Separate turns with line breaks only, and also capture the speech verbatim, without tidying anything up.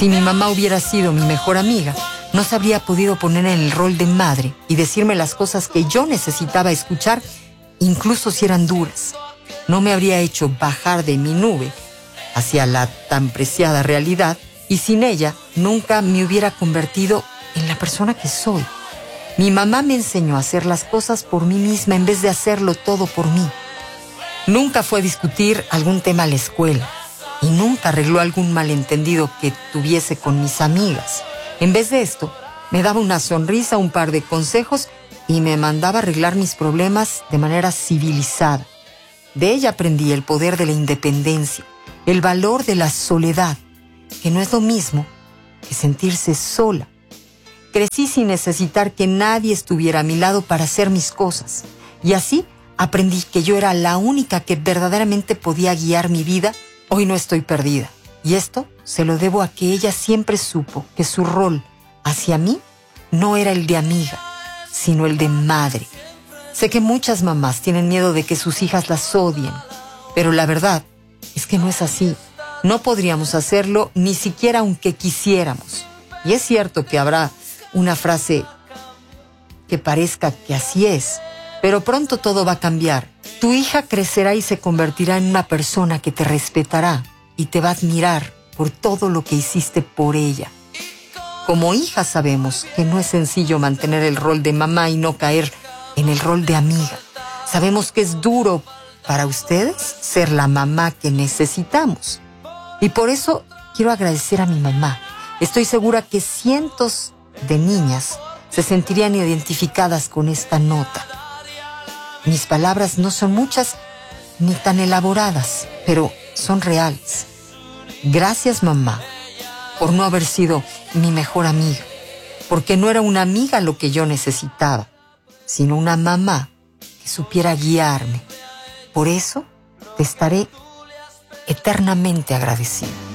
Si mi mamá hubiera sido mi mejor amiga, no se habría podido poner en el rol de madre y decirme las cosas que yo necesitaba escuchar, incluso si eran duras. No me habría hecho bajar de mi nube hacia la tan preciada realidad, y sin ella nunca me hubiera convertido en la persona que soy. Mi mamá me enseñó a hacer las cosas por mí misma en vez de hacerlo todo por mí. Nunca fue a discutir algún tema a la escuela y nunca arregló algún malentendido que tuviese con mis amigas. En vez de esto, me daba una sonrisa, un par de consejos y me mandaba arreglar mis problemas de manera civilizada. De ella aprendí el poder de la independencia, el valor de la soledad, que no es lo mismo que sentirse sola. Crecí sin necesitar que nadie estuviera a mi lado para hacer mis cosas, y así aprendí que yo era la única que verdaderamente podía guiar mi vida. Hoy no estoy perdida, y esto se lo debo a que ella siempre supo que su rol hacia mí no era el de amiga, sino el de madre. Sé que muchas mamás tienen miedo de que sus hijas las odien, pero la verdad es que no es así. No podríamos hacerlo ni siquiera aunque quisiéramos. Y es cierto que habrá una frase que parezca que así es, pero pronto todo va a cambiar. Tu hija crecerá y se convertirá en una persona que te respetará y te va a admirar por todo lo que hiciste por ella. Como hija sabemos que no es sencillo mantener el rol de mamá y no caer en el rol de amiga. Sabemos que es duro para ustedes ser la mamá que necesitamos. Y por eso quiero agradecer a mi mamá. Estoy segura que cientos de niñas se sentirían identificadas con esta nota. Mis palabras no son muchas ni tan elaboradas, pero son reales. Gracias, mamá, por no haber sido mi mejor amiga, porque no era una amiga lo que yo necesitaba, sino una mamá que supiera guiarme. Por eso te estaré eternamente agradecida.